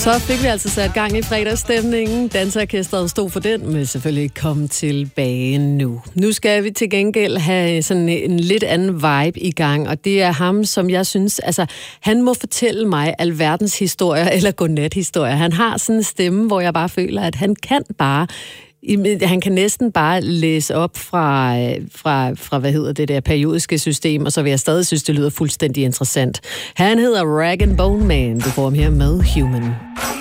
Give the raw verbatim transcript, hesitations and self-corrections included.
Så fik vi altså sat gang i fredagsstemningen. Danseorkestret stod for den, men selvfølgelig kom tilbage nu. Nu skal vi til gengæld have sådan en lidt anden vibe i gang, og det er ham, som jeg synes, altså han må fortælle mig alverdens historier eller godnat-historier. Han har sådan en stemme, hvor jeg bare føler, at han kan bare Han kan næsten bare læse op fra, fra, fra, hvad hedder det der, periodiske system, og så vil jeg stadig synes, det lyder fuldstændig interessant. Han hedder Rag and Bone Man. Du får ham her med Human.